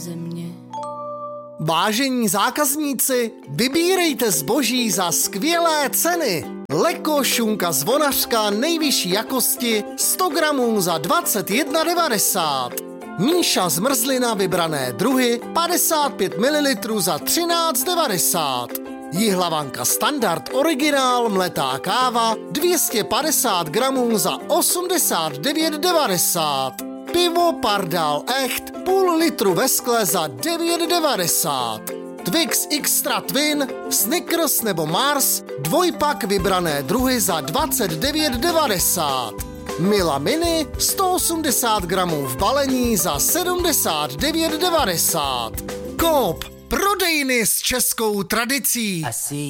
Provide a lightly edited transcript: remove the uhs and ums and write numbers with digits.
země. Vážení zákazníci, vybírejte zboží za skvělé ceny. Leko šunka zvonařka nejvyšší jakosti 100 gramů za 21,90. Míša zmrzlina vybrané druhy 55 ml za 13,90. Jihlavanka standard originál mletá káva 250 gramů za 89,90. Pivo Pardal Echt půl litru ve skle za 9,90. Twix Extra Twin, Snickers nebo Mars dvojpak vybrané druhy za 29,90. Mila Mini 180 gramů v balení za 79,90. Coop, prodejny s českou tradicí.